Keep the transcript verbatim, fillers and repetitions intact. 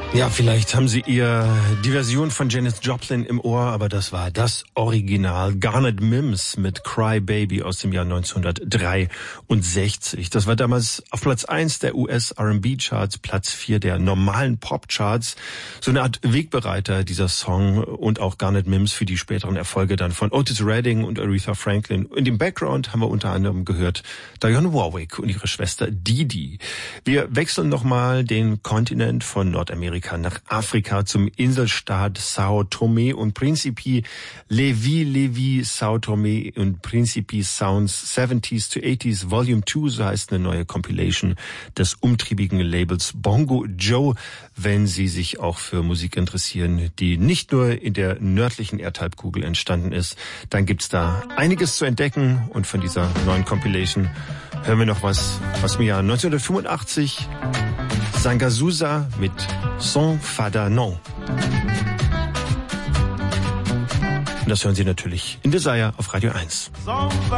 Ja, vielleicht haben Sie ihr die Version von Janis Joplin im Ohr, aber das war das Original. Garnet Mims mit Cry Baby aus dem Jahr neunzehnhundertdreiundsechzig. Das war damals auf Platz eins der U S R and B Charts, Platz vier der normalen Pop-Charts. So eine Art Wegbereiter, dieser Song, und auch Garnet Mims für die späteren Erfolge dann von Otis Redding und Aretha Franklin. In dem Background haben wir unter anderem gehört Dionne Warwick und ihre Schwester Didi. Wir wechseln nochmal den Kontinent von Nordamerika nach Afrika zum Inselstaat Sao Tome und Principe. Levi Levi Sao Tome und Principe Sounds seventies to eighties Volume two, so heißt eine neue Compilation des umtriebigen Labels Bongo Joe. Wenn Sie sich auch für Musik interessieren, die nicht nur in der nördlichen Erdhalbkugel entstanden ist, dann gibt's da einiges zu entdecken, und von dieser neuen Compilation hören wir noch was aus dem Jahr neunzehnhundertfünfundachtzig. Sangazusa mit Son Fada Non. Und das hören Sie natürlich in Desire auf Radio eins.